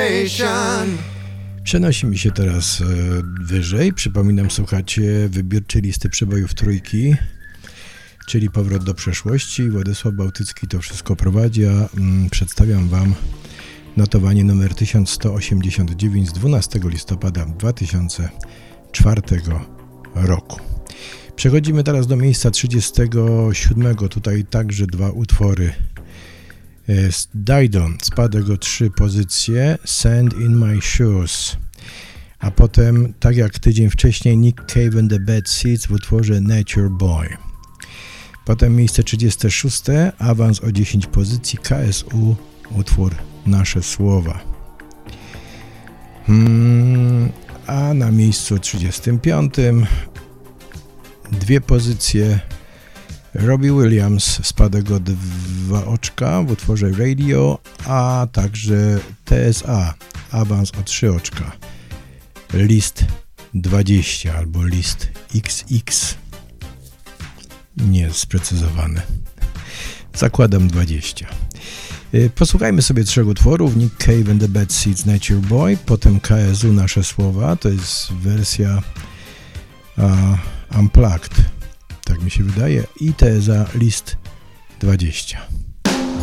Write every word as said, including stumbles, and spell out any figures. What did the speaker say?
nation. Przenosimy się teraz e, wyżej. Przypominam, słuchacie wybiórczej listy przebojów trójki, czyli powrót do przeszłości. Władysław Bałtycki to wszystko prowadzi, a mm, przedstawiam wam notowanie numer tysiąc sto osiemdziesiąt dziewięć z dwunastego listopada dwa tysiące czwartego roku. Przechodzimy teraz do miejsca trzydziestego siódmego. Tutaj także dwa utwory. Didon spadł o trzy pozycje, Sand in My Shoes, a potem, tak jak tydzień wcześniej, Nick Cave and the Bad Seeds w utworze Nature Boy. Potem miejsce trzydzieste szóste, awans o dziesięć pozycji, K S U, utwór Nasze Słowa. Hmm, a na miejscu trzydziestym piątym dwie pozycje, Robbie Williams spadek o dwa oczka w utworze Radio, a także T S A awans o trzy oczka, list dwadzieścia albo list X X, nie jest sprecyzowane, zakładam dwadzieścia. Posłuchajmy sobie trzech utworów: Nick Cave and the Bad Seeds, Nature Boy, potem K S U, Nasze Słowa, to jest wersja uh, Unplugged, tak mi się wydaje, i T S A, list dwadzieścia.